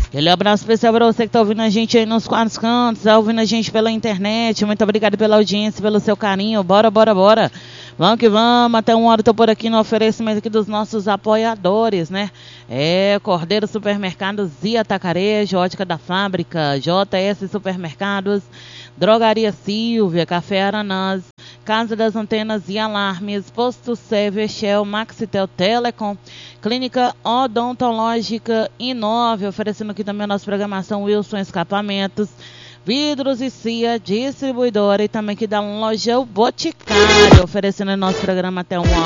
Aquele abraço especial para você que está ouvindo a gente aí nos quatro cantos, está ouvindo a gente pela internet. Muito obrigado pela audiência, pelo seu carinho. Bora. Vamos que vamos. Até 1 hora eu tô por aqui no oferecimento aqui dos nossos apoiadores, né? Cordeiro Supermercados e Atacarejo, Ótica da Fábrica, JS Supermercados, Drogaria Silvia, Café Aranás, Casa das Antenas e Alarmes, Posto Sérvia, Shell, Maxitel Telecom, Clínica Odontológica Inove, oferecendo aqui também a nossa programação Wilson Escapamentos, Vidros e Cia, distribuidora, e também aqui da loja O Boticário, oferecendo o nosso programa até 1 hora.